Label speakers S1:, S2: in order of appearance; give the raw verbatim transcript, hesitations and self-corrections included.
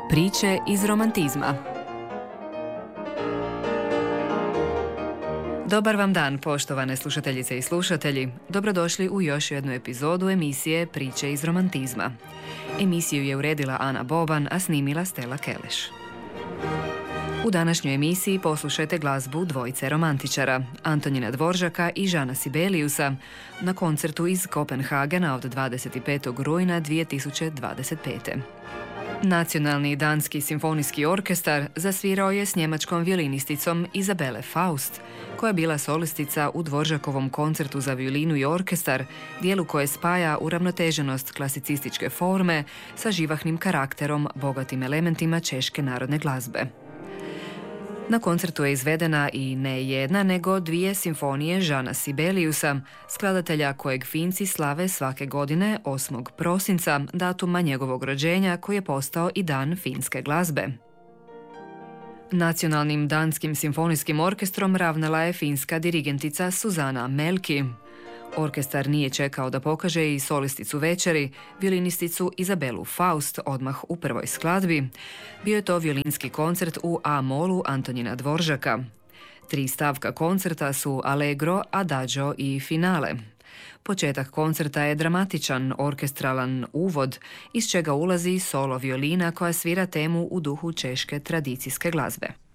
S1: Priče iz romantizma. Dobar vam dan, poštovane slušateljice i slušatelji. Dobrodošli u još jednu epizodu emisije Priče iz romantizma. Emisiju je uredila Ana Boban, a snimila Stella Keleš. U današnjoj emisiji poslušajte glazbu dvojice romantičara, Antonina Dvoržaka i Žana Sibeliusa, na koncertu iz Kopenhagena od dvadeset petog rujna dvije tisuće dvadeset pete. Nacionalni danski simfonijski orkestar zasvirao je s njemačkom violinisticom Isabelle Faust, koja je bila solistica u Dvoržakovom koncertu za violinu i orkestar, dijelu koje spaja uravnoteženost klasicističke forme sa živahnim karakterom, bogatim elementima češke narodne glazbe. Na koncertu je izvedena i ne jedna, nego dvije simfonije Žana Sibeliusa, skladatelja kojeg Finci slave svake godine osmog prosinca, datuma njegovog rođenja, koji je postao i dan finske glazbe. Nacionalnim danskim simfonijskim orkestrom ravnala je finska dirigentica Susanna Melki. Orkestar nije čekao da pokaže i solisticu večeri, violinisticu Isabellu Faust, odmah u prvoj skladbi. Bio je to violinski koncert u A-molu Antonina Dvoržaka. Tri stavka koncerta su Allegro, Adagio i Finale. Početak koncerta je dramatičan, orkestralan uvod, iz čega ulazi solo violina koja svira temu u duhu češke tradicijske glazbe.